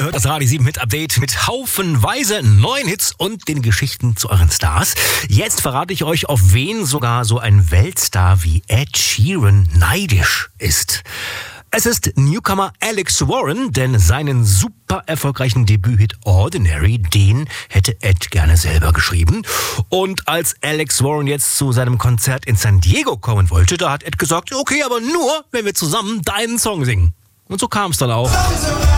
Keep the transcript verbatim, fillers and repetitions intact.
hört das Radio sieben Hit Update mit haufenweise neuen Hits und den Geschichten zu euren Stars. Jetzt verrate ich euch, auf wen sogar so ein Weltstar wie Ed Sheeran neidisch ist. Es ist Newcomer Alex Warren, denn seinen super erfolgreichen Debüthit Ordinary, den hätte Ed gerne selber geschrieben. Und als Alex Warren jetzt zu seinem Konzert in San Diego kommen wollte, da hat Ed gesagt, okay, aber nur, wenn wir zusammen deinen Song singen. Und so kam es dann auch.